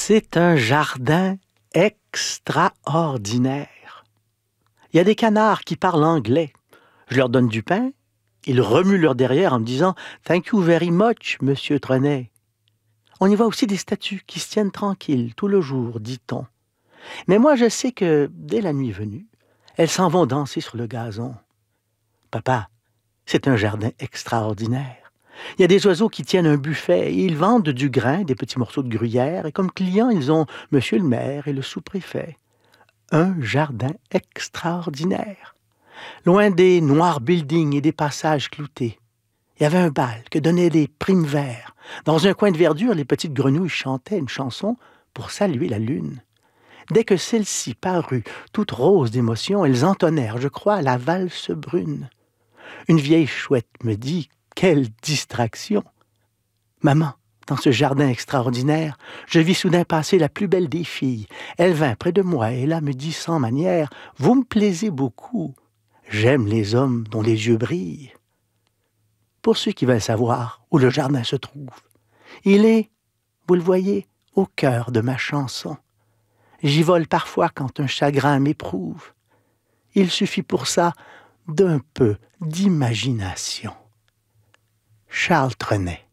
C'est un jardin extraordinaire. Il y a des canards qui parlent anglais. Je leur donne du pain. Ils remuent leur derrière en me disant « Thank you very much, monsieur Trenet ». On y voit aussi des statues qui se tiennent tranquilles tout le jour, dit-on. Mais moi, je sais que, dès la nuit venue, elles s'en vont danser sur le gazon. Papa, c'est un jardin extraordinaire. Il y a des oiseaux qui tiennent un buffet et ils vendent du grain, des petits morceaux de gruyère, et comme clients, ils ont monsieur le maire et le sous-préfet. Un jardin extraordinaire. Loin des noirs buildings et des passages cloutés. Il y avait un bal que donnaient des primes verts. Dans un coin de verdure, les petites grenouilles chantaient une chanson pour saluer la lune. Dès que celle-ci parut, toute rose d'émotion, elles entonnèrent, je crois, la valse brune. Une vieille chouette me dit « Quelle distraction !» Maman, dans ce jardin extraordinaire, je vis soudain passer la plus belle des filles. Elle vint près de moi et là me dit sans manière « Vous me plaisez beaucoup. J'aime les hommes dont les yeux brillent. » Pour ceux qui veulent savoir où le jardin se trouve, il est, vous le voyez, au cœur de ma chanson. J'y vole parfois quand un chagrin m'éprouve. Il suffit pour ça d'un peu d'imagination. Charles Trenet.